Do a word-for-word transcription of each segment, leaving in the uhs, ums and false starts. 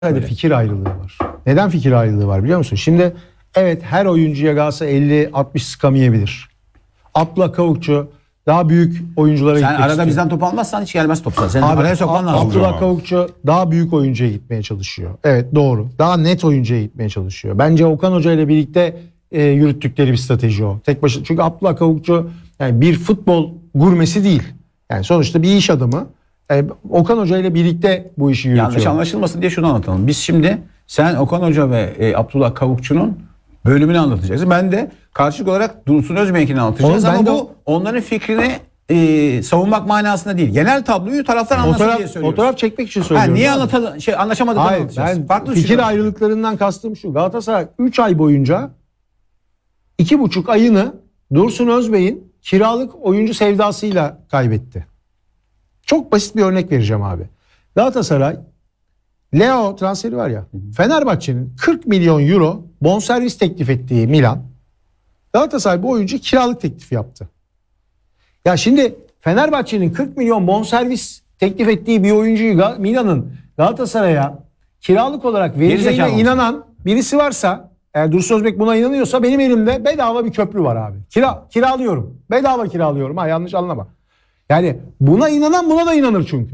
Hadi fikir ayrılığı var. Neden fikir ayrılığı var biliyor musun? Şimdi evet, her oyuncuya Galatasaray elli altmış sıkamayabilir. Abdullah Kavukçu daha büyük oyunculara Sen gitmek arada istiyor. bizden top almazsan hiç gelmez toplar. Sen Abi, araya sokman lazım. Abdullah Kavukçu daha büyük oyuncuya gitmeye çalışıyor. Evet, doğru. Daha net oyuncuya gitmeye çalışıyor. Bence Okan Hoca ile birlikte e, yürüttükleri bir strateji o. Tek başına. Çünkü Abdullah Kavukçu yani bir futbol gurmesi değil. Yani sonuçta bir iş adamı. E, Okan Hoca ile birlikte bu işi yürütüyor. Yanlış anlaşılmasın diye şunu anlatalım. Biz şimdi sen Okan Hoca ve e, Abdullah Kavukçu'nun bölümünü anlatacaksın. Ben de karşılık olarak Dursun Özbek'ini anlatacağız. Oğlum, ama ben bu de... onların fikrini e, savunmak manasında değil. Genel tabloyu taraftar anlasın fotoğraf, diye söylüyoruz. Fotoğraf çekmek için Ha, söylüyorum. niye anlatalım? Şey, anlaşamadık. Hayır, ben farklı fikir ayrılıklarından kastım şu. Galatasaray üç ay boyunca iki buçuk ayını Dursun Özbek'in kiralık oyuncu sevdasıyla kaybetti. Çok basit bir örnek vereceğim abi. Galatasaray Leo transferi var ya. Fenerbahçe'nin kırk milyon euro bonservis teklif ettiği Milan, Galatasaray bu oyuncu kiralık teklif yaptı. Ya şimdi Fenerbahçe'nin kırk milyon bonservis teklif ettiği bir oyuncuyu Milan'ın Galatasaray'a kiralık olarak vereceğine inanan birisi varsa, eğer Dursun Özbek buna inanıyorsa, benim elimde bedava bir köprü var abi. Kira, kiralıyorum. Bedava kiralıyorum. Ha, yanlış anlama. Yani buna inanan buna da inanır çünkü.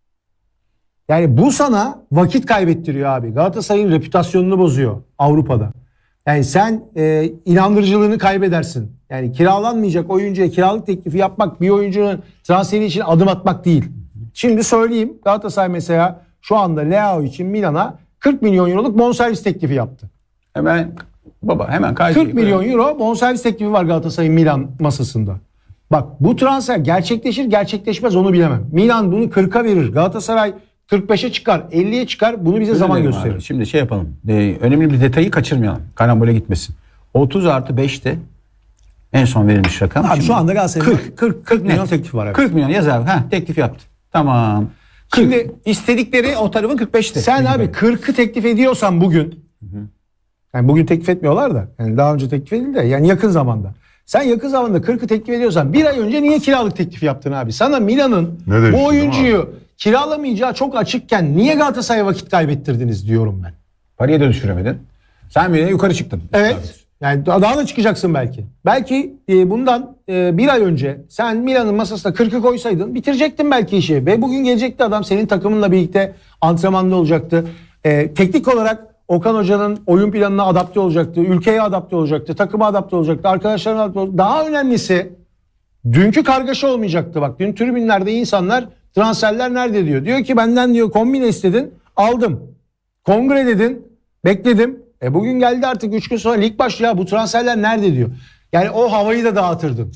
Yani bu sana vakit kaybettiriyor abi. Galatasaray'ın reputasyonunu bozuyor Avrupa'da. Yani sen e, inandırıcılığını kaybedersin. Yani kiralanmayacak oyuncuya kiralık teklifi yapmak bir oyuncunun transferi için adım atmak değil. Şimdi söyleyeyim, Galatasaray mesela şu anda Leao için Milan'a kırk milyon euroluk bonservis teklifi yaptı. Hemen baba hemen kırk milyon euro bonservis teklifi var Galatasaray'ın Milan masasında. Bak, bu transfer gerçekleşir gerçekleşmez onu bilemem. Milan bunu kırka verir. Galatasaray kırk beşe çıkar, elliye çıkar. Bunu bize Öyle zaman derim gösterir. Abi. Şimdi şey yapalım. Ee, önemli bir detayı kaçırmayalım. Karambole gitmesin. otuz artı beşte en son verilmiş rakam. Abi şimdi şu anda Galatasaray'ın kırk, kırk, kırk milyon teklif var. Evet. kırk milyon yaz abi. Ha, teklif yaptı. Tamam. Şimdi istedikleri o tarafın kırk beşte. Sen abi kırkı teklif ediyorsan bugün, yani bugün teklif etmiyorlar da, yani daha önce teklif edildi de, yani yakın zamanda. Sen yakın zamanda kırkı teklif ediyorsan bir ay önce niye kiralık teklif yaptın abi? Sana Milan'ın bu oyuncuyu kiralamayacağı çok açıkken niye Galatasaray'a vakit kaybettirdiniz diyorum ben. Parayı da düşüremedin. Sen bile yukarı çıktın. Evet. Yani daha da çıkacaksın belki. Belki bundan bir ay önce sen Milan'ın masasına kırkı koysaydın bitirecektin belki işi. Ve bugün gelecekti adam, senin takımınla birlikte antrenmanda olacaktı. E, teknik olarak Okan Hoca'nın oyun planına adapte olacaktı. Ülkeye adapte olacaktı. Takıma adapte olacaktı. Arkadaşlarına adapte olacaktı. Daha önemlisi dünkü kargaşa olmayacaktı. Bak, dün tribünlerde insanlar transferler nerede diyor. Diyor ki benden diyor kombine istedin, aldım. Kongre dedin, bekledim. E bugün geldi artık üç gün sonra lig başlıyor. Bu transferler nerede diyor. Yani o havayı da dağıtırdın.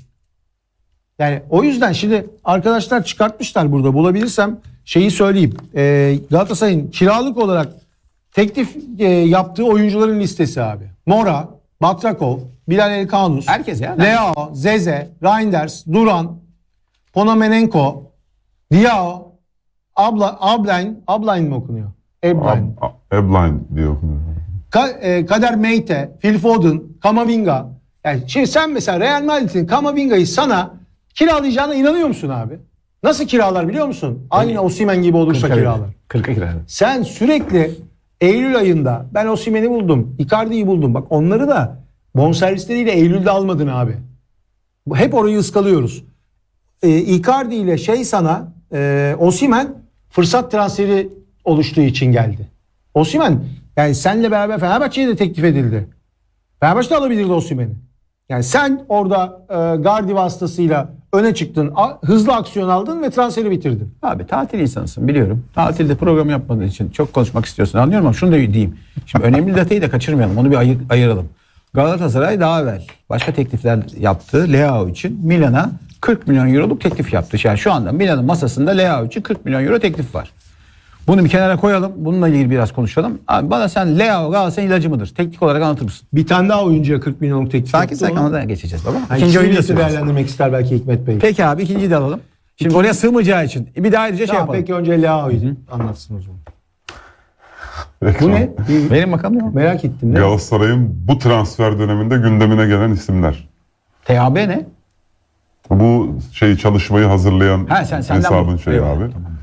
Yani o yüzden şimdi arkadaşlar çıkartmışlar burada. Bulabilirsem şeyi söyleyeyim. E, Galatasaray'ın kiralık olarak teklif e, yaptığı oyuncuların listesi abi. Mora, Batrakov, Bilal Elkanus, herkes ya. Leao, Zeze, Reinders, Duran, Ponomenenko, Diao, Abla, Ablain, Ablain mi okunuyor? Eblain. Eblain diye okunuyor. Ka, e, Kader Meite, Phil Foden, Kamavinga. Yani şimdi sen mesela Real Madrid'in Kamavinga'yı sana kiralayacağına inanıyor musun abi? Nasıl kiralar biliyor musun? Aynı Osimhen gibi olursa kiralar. kırka kiralar. Sen sürekli Eylül ayında ben Osimhen'i buldum, Icardi'yi buldum. Bak, onları da bonservisleriyle Eylül'de almadın abi. Hep orayı ıskalıyoruz. E, Icardi ile şey sana e, Osimhen fırsat transferi oluştuğu için geldi. Osimhen yani senle beraber Fenerbahçe'ye de teklif edildi. Fenerbahçe de alabilirdi Osimhen'i. Yani sen orada e, Gardi vasıtasıyla öne çıktın, a, hızlı aksiyon aldın ve transferi bitirdin. Abi tatil insansın biliyorum. Tatilde program yapmadığın için çok konuşmak istiyorsun, anlıyorum ama şunu da diyeyim. Şimdi önemli detayı da kaçırmayalım. Onu bir ayır, ayıralım. Galatasaray daha evvel başka teklifler yaptı Leao için. Milan'a kırk milyon euroluk teklif yaptı. Yani şu anda Milan'ın masasında Leao için kırk milyon euro teklif var. Bunu bir kenara koyalım. Bununla ilgili biraz konuşalım. Abi bana sen Leao Galatasaray'ın ilacı mıdır? Teknik olarak anlatır mısın? Bir tane daha oyuncuya kırk milyonluk teklif Sakin yaptı. sakin ona geçeceğiz baba. Yani İkinci oyuncu nasıl değerlendirmek ister belki Hikmet Bey. Peki abi ikinciyi de alalım. Şimdi İkinci... oraya sığmayacağı için bir daha ayrıca şey yapalım. Peki önce Leao'yu anlatsın o zaman. Bu ne? Bir... Benim bakalım ya. Merak ettim. Galatasaray'ın bu transfer döneminde gündemine gelen isimler. T A B ne? Bu şey çalışmayı hazırlayan ha, sen, hesabın bu. şeyi Eyvallah. abi. Tamam.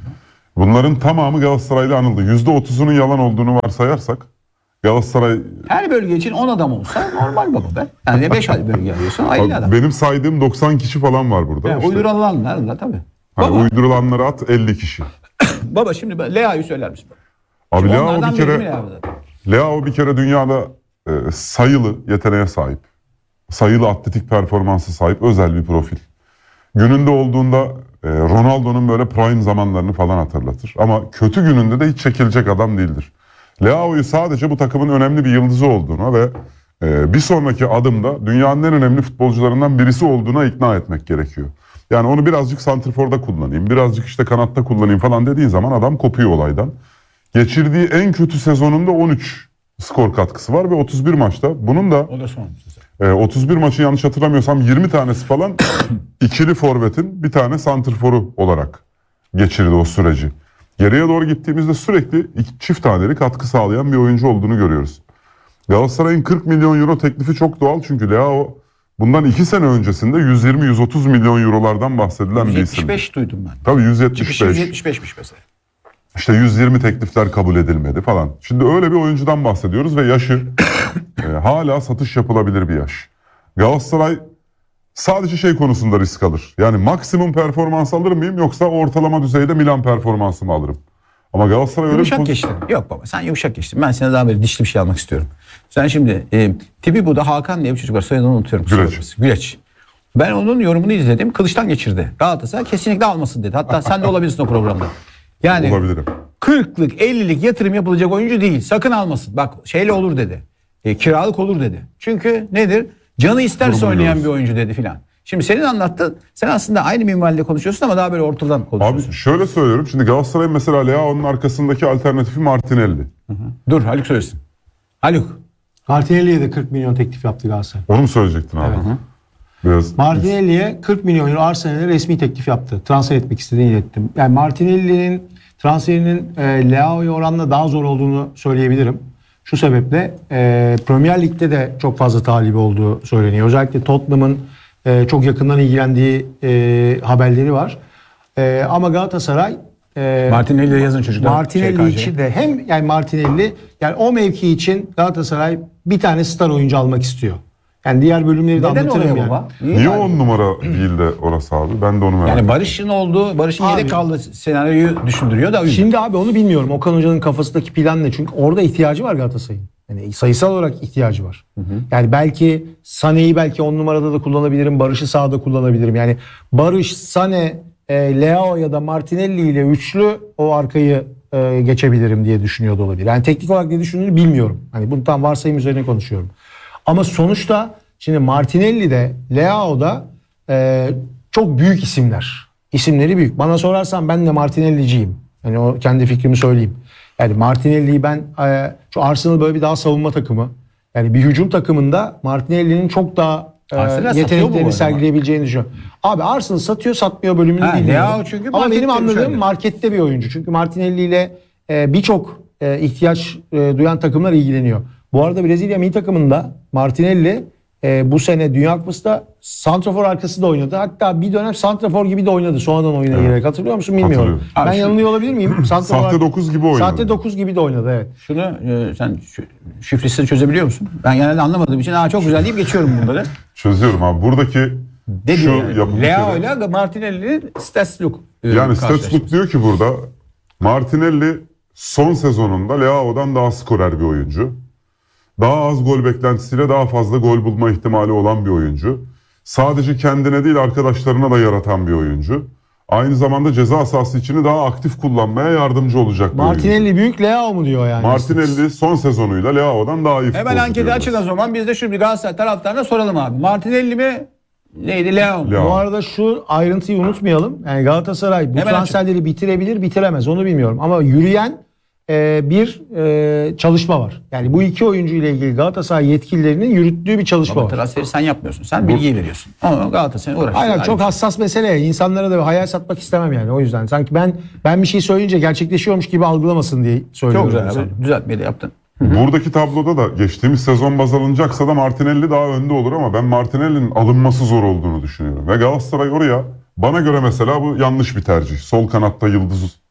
Bunların tamamı Galatasaray'la anıldı. yüzde otuzunun yalan olduğunu varsayarsak Galatasaray... Her bölge için on adam olsa normal baba be. Yani beş bölge arıyorsun elli adam. Benim saydığım doksan kişi falan var burada. Yani İşte, uydurulanlar da tabii. hani Baba, uydurulanları at elli kişi. baba şimdi ben Leao'yu söyler misin? Abi Şimdi Leao onlardan bir biri mi kere Leao zaten? Leao bir kere dünyada e, sayılı yeteneğe sahip. Sayılı atletik performansı sahip özel bir profil. Gününde olduğunda e, Ronaldo'nun böyle prime zamanlarını falan hatırlatır. Ama kötü gününde de hiç çekilecek adam değildir. Leao'yu sadece bu takımın önemli bir yıldızı olduğuna ve e, bir sonraki adımda dünyanın en önemli futbolcularından birisi olduğuna ikna etmek gerekiyor. Yani onu birazcık santrforda kullanayım, birazcık işte kanatta kullanayım falan dediğin zaman adam kopuyor olaydan. Geçirdiği en kötü sezonunda on üç skor katkısı var ve otuz bir maçta. Bunun da O da son. e, otuz bir maçı yanlış hatırlamıyorsam yirmi tanesi falan ikili forvetin bir tane santrforu olarak geçirdi o süreci. Geriye doğru gittiğimizde sürekli iki, çift taneli katkı sağlayan bir oyuncu olduğunu görüyoruz. Galatasaray'ın kırk milyon euro teklifi çok doğal çünkü Leao bundan iki sene öncesinde yüz yirmi yüz otuz milyon eurolardan bahsedilen bir yüz isim. yetmiş beş duydum ben. Tabii yüz yetmiş Çıkışı yüz beş. yetmiş beşmiş mesela. İşte yüz yirmi teklifler kabul edilmedi falan. Şimdi öyle bir oyuncudan bahsediyoruz ve yaşı e, hala satış yapılabilir bir yaş. Galatasaray sadece şey konusunda risk alır. Yani maksimum performans alır mıyım yoksa ortalama düzeyde Milan performansı mı alırım? Ama Galatasaray öyle bir Yumuşak poz- geçtin. Yok baba sen yumuşak geçtin. Ben sana daha böyle dişli bir şey almak istiyorum. Sen şimdi e, tipi bu da Hakan diye bir çocuk var. Soyadını unutuyorum. Güleç. Güleç. Ben onun yorumunu izledim. Kılıçtan geçirdi. Galatasaray kesinlikle almasın dedi. Hatta sen de olabilirsin o programda. Yani Olabilirim. kırklık ellilik yatırım yapılacak oyuncu değil. Sakın almasın. Bak şeyle olur dedi. E, kiralık olur dedi. Çünkü nedir? Canı isterse Durumu oynayan biliyoruz. bir oyuncu dedi filan. Şimdi senin anlattığın, sen aslında aynı minvalde konuşuyorsun ama daha böyle ortadan konuşuyorsun. Abi şöyle söylüyorum. Şimdi Galatasaray mesela Leao'nun arkasındaki alternatifi Martinelli. Dur Haluk söylesin. Haluk. Martinelli'ye de kırk milyon teklif yaptı Galatasaray. Onu mu söyleyecektin abi? Biraz Martinelli'ye kırk milyon euro Arsenal'e resmi teklif yaptı. Transfer etmek istediğini ilettim. Yani Martinelli'nin transferinin e, Leao'ya oranla daha zor olduğunu söyleyebilirim. Şu sebeple e, Premier Lig'de de çok fazla talibi olduğu söyleniyor. Özellikle Tottenham'ın e, çok yakından ilgilendiği e, haberleri var. E, ama Galatasaray e, Martinelli'ye yazın çocuklar. Martinelli Şey, için de hem yani Martinelli yani o mevki için Galatasaray bir tane star oyuncu almak istiyor. Yani diğer bölümleri de Neden anlatırım oluyor yani. baba? niye on numara değil de orası abi? Ben de onu merak Yani ediyorum. Barış'ın olduğu, Barış'ın Abi- yedek kaldığı senaryoyu düşündürüyor da o yüzden. Şimdi abi onu bilmiyorum. Okan Hoca'nın kafasındaki plan ne? Çünkü orada ihtiyacı var Galatasaray'ın. Yani sayısal olarak ihtiyacı var. Yani belki Sané'yi belki on numarada da kullanabilirim. Barış'ı sağda kullanabilirim. Yani Barış, Sané, e, Leao ya da Martinelli ile üçlü o arkayı e, geçebilirim diye düşünüyor da olabilir. Yani teknik olarak ne düşündüğünü bilmiyorum. Hani bunu tam varsayım üzerine konuşuyorum. Ama sonuçta şimdi Martinelli de Leao da e, çok büyük isimler. İsimleri büyük. Bana sorarsan ben de Martinelli'ciyim. Yani o kendi fikrimi söyleyeyim. Yani Martinelli'yi ben e, şu Arsenal böyle bir daha savunma takımı. Yani bir hücum takımında Martinelli'nin çok daha e, Arsenal satıyor mu bu yeteneklerini arada? sergileyebileceğini düşünüyorum. Abi Arsenal satıyor satmıyor bölümünü Ha, bilmiyorum. Leao çünkü Ama markette benim bir anladığım şeyler. markette bir oyuncu. Çünkü Martinelli ile e, birçok e, ihtiyaç e, duyan takımlar ilgileniyor. Bu arada Brezilya milli takımında Martinelli e, bu sene Dünya Kupası'da santrafor arkası da oynadı. Hatta bir dönem santrafor gibi de oynadı. Sonradan oyuna Evet. girerek. Hatırlıyor musun bilmiyorum. Hatırlıyorum. Ben Abi şu- yanılıyor olabilir miyim? Santrafor Sahte dokuz gibi oynadı. Sahte dokuz gibi de oynadı evet. Şunu e, sen şu- şifresini çözebiliyor musun? Ben genelde anlamadığım için aa çok güzel deyip geçiyorum bunları. Çözüyorum abi. Buradaki Dedi şu yani. yapı Leo bir kere- ile Martinelli'nin Stasluk. e, Yani karşılaşması. Statsbook diyor ki burada Martinelli son sezonunda Leao'dan daha skorer bir oyuncu. Daha az gol beklentisiyle daha fazla gol bulma ihtimali olan bir oyuncu. Sadece kendine değil arkadaşlarına da yaratan bir oyuncu. Aynı zamanda ceza sahası içini daha aktif kullanmaya yardımcı olacak bir oyuncu. Martinelli büyük Leao mu diyor yani? Martinelli son sezonuyla Leao'dan daha iyi Hemen futbolcu anketi diyorlar. açın o zaman. Biz de şu bir Galatasaray taraftarına soralım abi. Martinelli mi? Neydi? Leo mu? Leo. Bu arada şu ayrıntıyı unutmayalım. Yani Galatasaray bu Hemen transferleri bitirebilir, bitiremez. Onu bilmiyorum. Ama yürüyen e, bir e, çalışma var. Yani bu iki oyuncu ile ilgili Galatasaray yetkililerinin yürüttüğü bir çalışma Baba, var. transferi sen yapmıyorsun. Sen bilgiyi veriyorsun. Ama Galatasaray uğraşıyor. Aynen çok hassas mesele. İnsanlara da hayal satmak istemem yani o yüzden. Sanki ben ben bir şey söyleyince gerçekleşiyormuş gibi algılamasın diye söylüyorum. Çok güzel. mesela. Abi. Düzeltmeyi de yaptın. Buradaki tabloda da geçtiğimiz sezon baz alınacaksa da Martinelli daha önde olur ama ben Martinelli'nin alınması zor olduğunu düşünüyorum. Ve Galatasaray oraya bana göre mesela bu yanlış bir tercih. Sol kanatta yıldız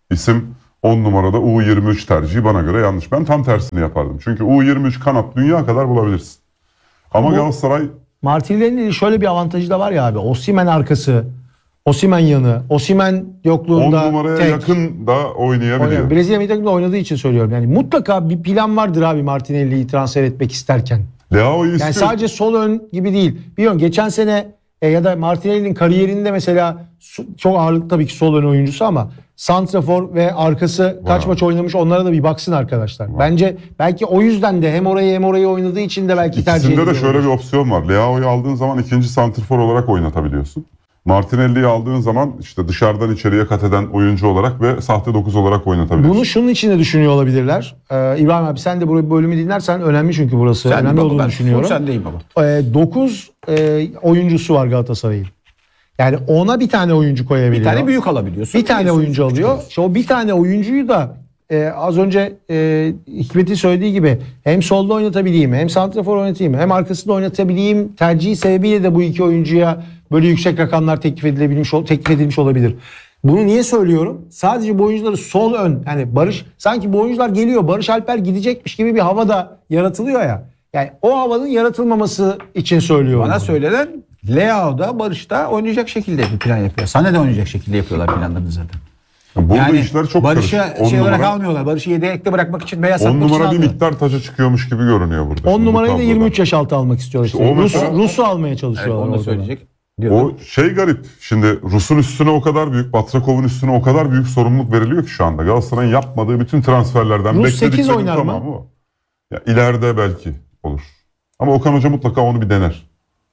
isim on numarada U yirmi üç tercihi bana göre yanlış. Ben tam tersini yapardım. Çünkü U yirmi üç kanat dünya kadar bulabilirsin. Ama Bu- Galatasaray Martinelli'nin şöyle bir avantajı da var ya abi. Osimhen arkası, Osimhen yanı, Osimhen on yokluğunda numaraya tek. yakın da oynayabiliyor. Oynuyor. Brezilya milli takımında oynadığı için söylüyorum. Yani mutlaka bir plan vardır abi Martinelli'yi transfer etmek isterken. Leao'yu istiyor. Yani sadece sol ön gibi değil. Biliyorum geçen sene e, ya da Martinelli'nin kariyerinde mesela su- çok ağırlıklı tabii ki sol ön oyuncusu ama santrafor ve arkası kaç Var. maç oynamış onlara da bir baksın arkadaşlar. Var. Bence belki o yüzden de hem orayı hem orayı oynadığı için de belki tercih İkisinde ediyor. de şöyle bir opsiyon var. Leao'yu aldığın zaman ikinci santrfor olarak oynatabiliyorsun. Martinelli'yi aldığın zaman işte dışarıdan içeriye kat eden oyuncu olarak ve sahte dokuz olarak oynatabiliyorsun. Bunu şunun için de düşünüyor olabilirler. Ee, İbrahim abi sen de bu bölümü dinlersen önemli çünkü burası. Sen önemli baba, olduğunu ben düşünüyorum. sendeyim baba. dokuz oyuncusu var Galatasaray'ın. Yani ona bir tane oyuncu koyabiliyor. Bir tane büyük alabiliyorsun. Bir tane Biliyorsun, oyuncu küçük alıyor. alıyorsun. İşte o bir tane oyuncuyu da e, az önce e, Hikmet'in söylediği gibi hem solda oynatabileyim, hem santrafor oynatayım, hem arkasında oynatabileyim tercihi sebebiyle de bu iki oyuncuya böyle yüksek rakamlar teklif edilebilmiş ol- teklif edilmiş olabilir. Bunu niye söylüyorum? Sadece bu oyuncuları sol ön yani Barış sanki bu oyuncular geliyor Barış Alper gidecekmiş gibi bir hava da yaratılıyor ya. Yani o havanın yaratılmaması için söylüyorum. Bana bunu. söylenen Leao'da Barış'ta oynayacak şekilde bir plan yapıyor. Sana da oynayacak şekilde yapıyorlar planlarını zaten. Burada yani işler çok Barış'ı karışık. On şey olarak numara- almıyorlar. Barış'ı yedekte bırakmak için veya on satmak için numara bir almıyorlar. miktar taca çıkıyormuş gibi görünüyor burada. on şimdi bu numarayı da tabloda. yirmi üç yaş altı almak istiyor işte. o Rus, mesela- Rus'u almaya Evet, çalışıyorlar. onu da orada. söyleyecek. Diyorum. O şey garip. Şimdi Rus'un üstüne o kadar büyük, Batrakov'un üstüne o kadar büyük sorumluluk veriliyor ki şu anda. Galatasaray'ın yapmadığı bütün transferlerden Rus bekledikleri sekiz oynar mı? tamam o. Ya ileride belki olur. Ama Okan Hoca mutlaka onu bir dener.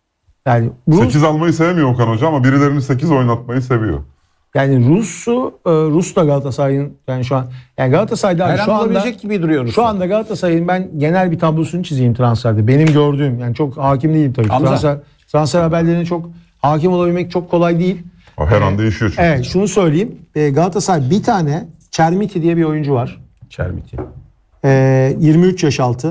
Yani Rus, sekiz almayı sevmiyor Okan Hoca ama birilerini sekiz oynatmayı seviyor. yani Rus'u e, Rus da Galatasaray'ın yani şu an yani Galatasaray'da Her şu an anda olabilecek gibi duruyoruz. şu anda Galatasaray'ın ben genel bir tablosunu çizeyim transferde. Benim gördüğüm yani çok hakim değilim tabii. Hamza. Transfer transfer haberlerine çok hakim olabilmek çok kolay değil. Her an değişiyor çünkü. Evet şunu söyleyeyim. E, Galatasaray bir tane Çermiti diye bir oyuncu var. Çermiti. E, yirmi üç yaş altı.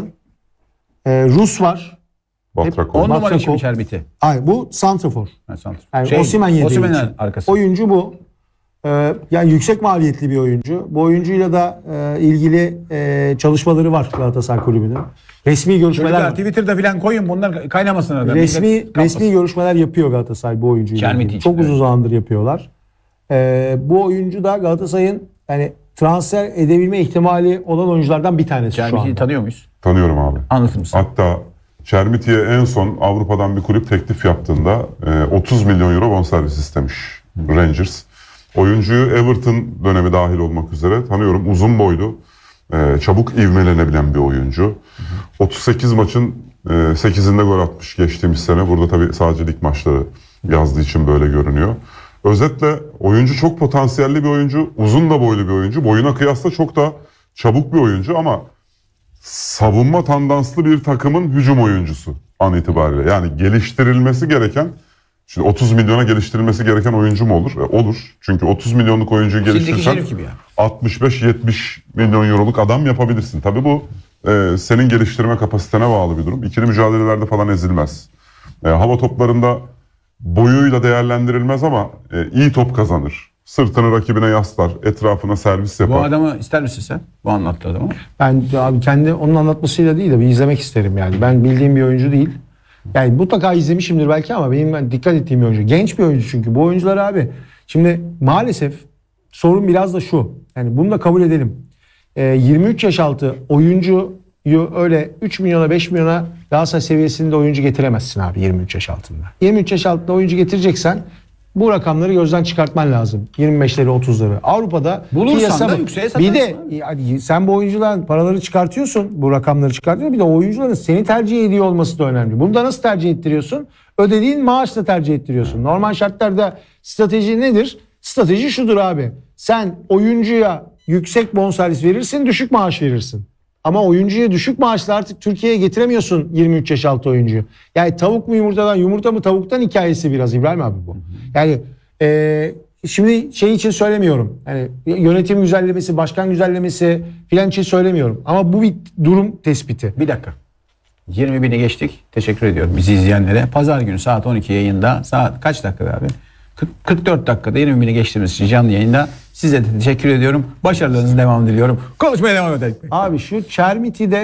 E, Rus var. Batrakov. on numara Batsakov. için mi Çermiti? Ay bu santrafor. Ha, santrafor. Yani Şey, Osimhen yedeği Osimhen'in için. arkası. Oyuncu bu. Ee, yani yüksek maliyetli bir oyuncu. Bu oyuncuyla da e, ilgili e, çalışmaları var Galatasaray Kulübü'nün. Resmi görüşmeler Çocuklar var. Twitter'da falan koyun bunlar kaynamasın arada. Resmi Millet kalmasın. resmi görüşmeler yapıyor Galatasaray bu oyuncuyla. Çermiti ilgili. için, Çok uzun evet. zamandır yapıyorlar. Ee, bu oyuncu da Galatasaray'ın yani transfer edebilme ihtimali olan oyunculardan bir tanesi şu Çermiti'yi anda. tanıyor muyuz? Tanıyorum abi. Anlatır mısın? Hatta Çermiti'ye en son Avrupa'dan bir kulüp teklif yaptığında e, otuz milyon euro bonservis istemiş Rangers. Oyuncuyu Everton dönemi dahil olmak üzere tanıyorum. Uzun boylu, e, çabuk ivmelenebilen bir oyuncu. otuz sekiz maçın e, sekizinde gol atmış geçtiğimiz sene. Burada tabii sadece lig maçları yazdığı için böyle görünüyor. Özetle oyuncu çok potansiyelli bir oyuncu. Uzun da boylu bir oyuncu. Boyuna kıyasla çok da çabuk bir oyuncu ama savunma tandanslı bir takımın hücum oyuncusu an itibariyle. Yani geliştirilmesi gereken, şimdi otuz milyona geliştirilmesi gereken oyuncu mu olur? E, olur. Çünkü otuz milyonluk oyuncuyu Şimdiki geliştirirsen Şerif gibi ya. altmış beş yetmiş milyon euroluk adam yapabilirsin. Tabii bu e, senin geliştirme kapasitene bağlı bir durum. İkili mücadelelerde falan ezilmez. E, hava toplarında boyuyla değerlendirilmez ama e, iyi top kazanır. Sırtını rakibine yaslar, etrafına servis Bu yapar. adamı ister misin sen? Bu anlattı adamı. Ben abi kendi onun anlatmasıyla değil de bir izlemek isterim yani. Ben bildiğim bir oyuncu değil. Yani mutlaka izlemişimdir belki ama benim ben dikkat ettiğim bir oyuncu. Genç bir oyuncu çünkü. Bu oyuncular abi. Şimdi maalesef sorun biraz da şu. Yani bunu da kabul edelim. Ee, yirmi üç yaş altı oyuncuyu öyle üç milyona beş milyona Galatasaray seviyesinde oyuncu getiremezsin abi yirmi üç yaş altında. yirmi üç yaş altında oyuncu getireceksen bu rakamları gözden çıkartman lazım. yirmi beşleri otuzları. Avrupa'da Bulursan piyasa- da yükseğe bir de satarsın. yani sen bu oyuncuların paraları çıkartıyorsun, bu rakamları çıkartıyorsun. Bir de o oyuncuların seni tercih ediyor olması da önemli. Bunu da nasıl tercih ettiriyorsun? Ödediğin maaşla tercih ettiriyorsun. Normal şartlarda strateji nedir? Strateji şudur abi. Sen oyuncuya yüksek bonservis verirsin, düşük maaş verirsin. Ama oyuncuya düşük maaşla artık Türkiye'ye getiremiyorsun yirmi üç yaş altı oyuncuyu. Yani tavuk mu yumurtadan, yumurta mı tavuktan hikayesi biraz İbrahim abi bu. Yani e, şimdi şey için söylemiyorum. Yani yönetim güzellemesi, başkan güzellemesi filan için söylemiyorum. Ama bu bir durum tespiti. Bir dakika. yirmi bini geçtik. Teşekkür ediyorum bizi izleyenlere. Pazar günü saat on iki yayında. Saat kaç dakika abi? kırk, kırk dört dakikada yirmi bini geçtiğimiz için canlı yayında size de teşekkür ediyorum. Başarılarınızın devamını diliyorum. Konuşmaya devam edelim. Abi şu Çermiti'de